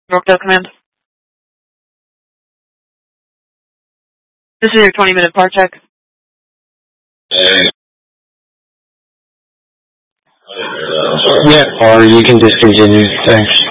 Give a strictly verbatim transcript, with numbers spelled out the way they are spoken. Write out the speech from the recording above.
Brokedale Command. This is your twenty minute part check. Yeah, or you can discontinue. Thanks.